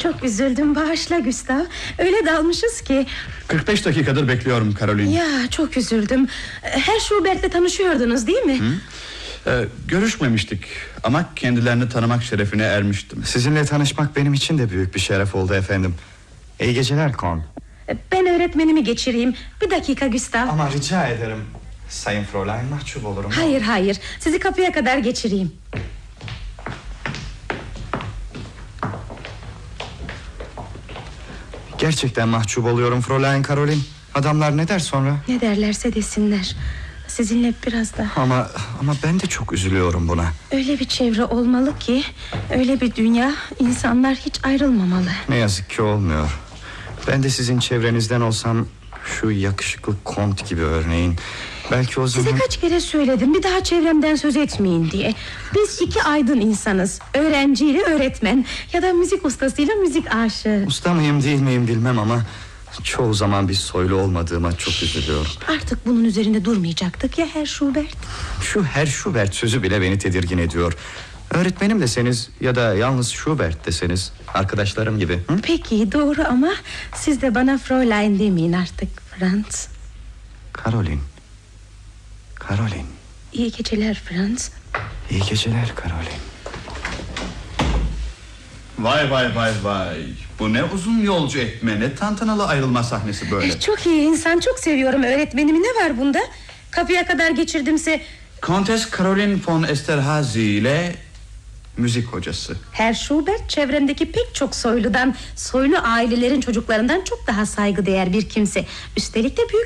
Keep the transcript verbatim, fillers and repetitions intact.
çok üzüldüm, bağışla Gustav. Öyle dalmışız ki. kırk beş dakikadır bekliyorum Caroline. Ya çok üzüldüm. Herr Schubert'le tanışıyordunuz değil mi? Hı? Ee, görüşmemiştik ama kendilerini tanımak şerefine ermiştim. Sizinle tanışmak benim için de büyük bir şeref oldu efendim. İyi geceler Kon. Ben öğretmenimi geçireyim. Bir dakika Gustav. Ama rica ederim Sayın Fräulein, mahcup olurum. Hayır hayır, sizi kapıya kadar geçireyim. Gerçekten mahcup oluyorum Fräulein Caroline. Adamlar ne der sonra? Ne derlerse desinler. Sizinle biraz da. Ama ama ben de çok üzülüyorum buna. Öyle bir çevre olmalı ki, öyle bir dünya, insanlar hiç ayrılmamalı. Ne yazık ki olmuyor. Ben de sizin çevrenizden olsam, şu yakışıklı kont gibi örneğin, belki o zaman... Size kaç kere söyledim bir daha çevremden söz etmeyin diye. Biz iki aydın insanız. Öğrenciyle öğretmen, ya da müzik ustasıyla müzik aşığı. Usta mıyım değil miyim bilmem ama çoğu zaman bir soylu olmadığıma çok üzülüyorum. Artık bunun üzerinde durmayacaktık ya Herr Schubert. Şu Herr Schubert sözü bile beni tedirgin ediyor. Öğretmenim deseniz ya da yalnız Schubert deseniz, arkadaşlarım gibi. Hı? Peki doğru ama siz de bana Fräulein demeyin artık Franz. Caroline. Caroline. İyi geceler Franz. İyi geceler Caroline. Vay vay vay vay. Bu ne uzun yolcu etme, ne tantanalı ayrılma sahnesi böyle. Eh, çok iyi insan, çok seviyorum öğretmenimi. Ne var bunda? Kapıya kadar geçirdimse. Kontes Caroline von Esterhazy ile müzik hocası. Herr Schubert çevremdeki pek çok soyludan, soylu ailelerin çocuklarından çok daha saygıdeğer bir kimse. Üstelik de büyük